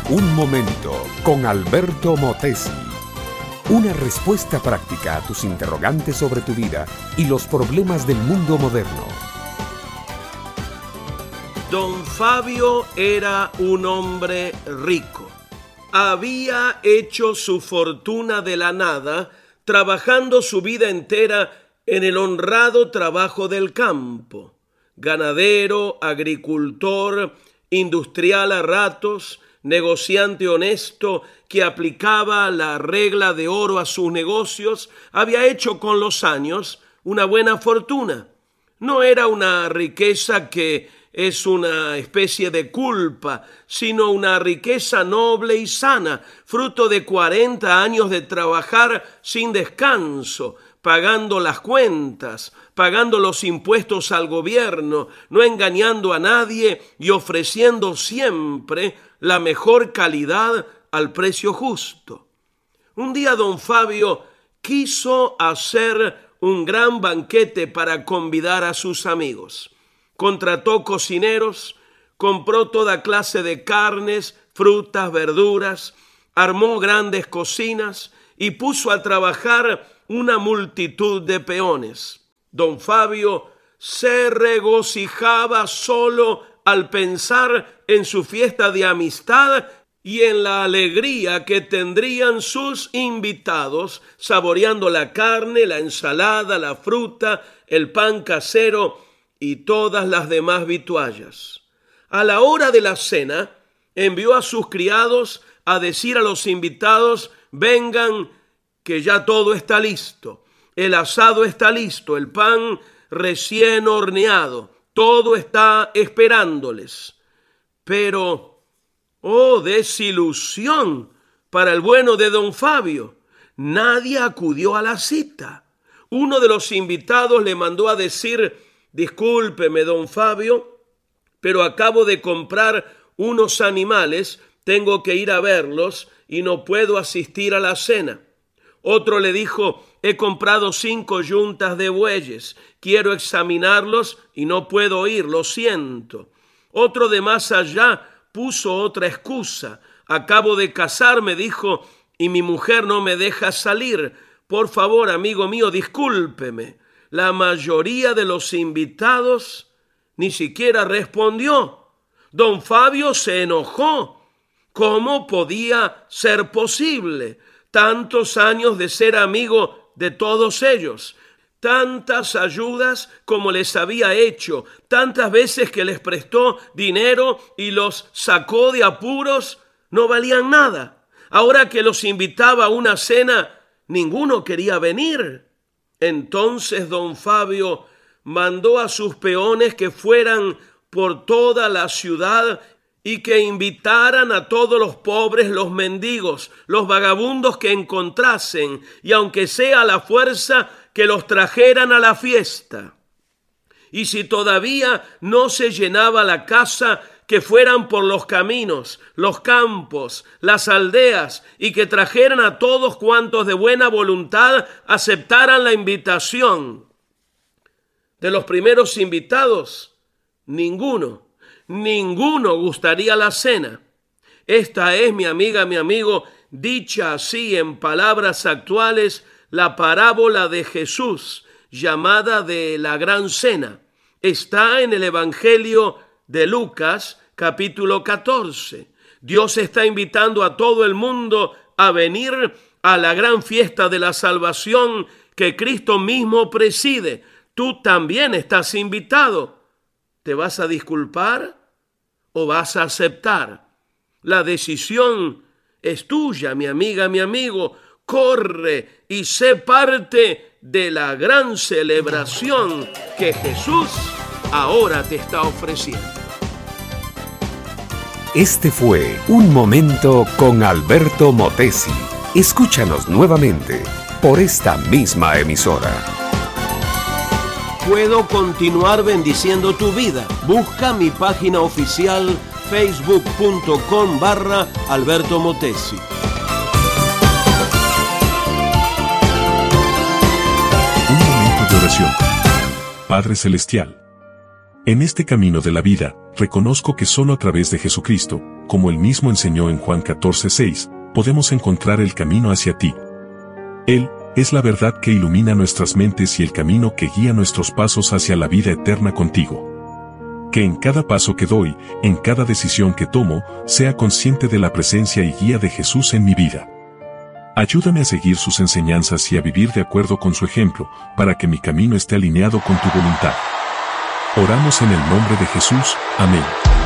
Un momento con Alberto Motesi. Una respuesta práctica a tus interrogantes sobre tu vida y los problemas del mundo moderno. Don Fabio era un hombre rico. Había hecho su fortuna de la nada, trabajando su vida entera en el honrado trabajo del campo. Ganadero, agricultor, industrial a ratos, negociante honesto que aplicaba la regla de oro a sus negocios, había hecho con los años una buena fortuna. No era una riqueza que es una especie de culpa, sino una riqueza noble y sana, fruto de 40 años de trabajar sin descanso, pagando las cuentas, pagando los impuestos al gobierno, no engañando a nadie y ofreciendo siempre la mejor calidad al precio justo. Un día don Fabio quiso hacer un gran banquete para convidar a sus amigos. Contrató cocineros, compró toda clase de carnes, frutas, verduras, armó grandes cocinas y puso a trabajar una multitud de peones. Don Fabio se regocijaba solo al pensar en su fiesta de amistad y en la alegría que tendrían sus invitados saboreando la carne, la ensalada, la fruta, el pan casero y todas las demás vituallas. A la hora de la cena, envió a sus criados a decir a los invitados: vengan, que ya todo está listo. El asado está listo, el pan recién horneado, todo está esperándoles. Pero, oh, desilusión para el bueno de don Fabio. Nadie acudió a la cita. Uno de los invitados le mandó a decir: discúlpeme, don Fabio, pero acabo de comprar unos animales, tengo que ir a verlos y no puedo asistir a la cena. Otro le dijo: he comprado 5 yuntas de bueyes, quiero examinarlos y no puedo ir, lo siento. Otro de más allá puso otra excusa: acabo de casarme, dijo, y mi mujer no me deja salir. Por favor, amigo mío, discúlpeme. La mayoría de los invitados ni siquiera respondió. Don Fabio se enojó. ¿Cómo podía ser posible? Tantos años de ser amigo de todos ellos, tantas ayudas como les había hecho, tantas veces que les prestó dinero y los sacó de apuros, no valían nada. Ahora que los invitaba a una cena, ninguno quería venir. Entonces don Fabio mandó a sus peones que fueran por toda la ciudad y que invitaran a todos los pobres, los mendigos, los vagabundos que encontrasen, y aunque sea a la fuerza, que los trajeran a la fiesta. Y si todavía no se llenaba la casa, que fueran por los caminos, los campos, las aldeas, y que trajeran a todos cuantos de buena voluntad aceptaran la invitación. De los primeros invitados, ninguno gustaría la cena. Esta es, mi amiga, mi amigo, dicha así en palabras actuales, la parábola de Jesús, llamada de la Gran Cena. Está en el Evangelio de Lucas, capítulo 14. Dios está invitando a todo el mundo a venir a la gran fiesta de la salvación que Cristo mismo preside. Tú también estás invitado. ¿Te vas a disculpar o vas a aceptar? La decisión es tuya, mi amiga, mi amigo. Corre y sé parte de la gran celebración que Jesús ahora te está ofreciendo. Este fue Un Momento con Alberto Motesi. Escúchanos nuevamente por esta misma emisora. Puedo continuar bendiciendo tu vida. Busca mi página oficial facebook.com/Alberto Motesi. Un momento de oración. Padre Celestial, En este camino de la vida, reconozco que solo a través de Jesucristo, como Él mismo enseñó en Juan 14:6, podemos encontrar el camino hacia ti. Él es la verdad que ilumina nuestras mentes y el camino que guía nuestros pasos hacia la vida eterna contigo. Que en cada paso que doy, en cada decisión que tomo, sea consciente de la presencia y guía de Jesús en mi vida. Ayúdame a seguir sus enseñanzas y a vivir de acuerdo con su ejemplo, para que mi camino esté alineado con tu voluntad. Oramos en el nombre de Jesús. Amén.